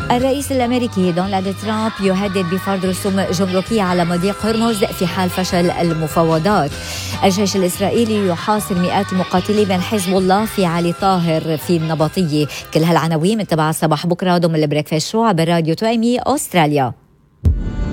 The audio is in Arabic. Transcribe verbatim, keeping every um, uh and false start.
الرئيس الأمريكي دونالد ترامب يهدد بفرض رسوم جمركية على مضيق هرمز في حال فشل المفاوضات. الجيش الإسرائيلي يحاصر مئات المقاتلين من حزب الله في علي طاهر في النبطية. كل هالعناوين من تبع صباح بكرة ضمن البريكفاست شو عبر راديو توأمي أستراليا.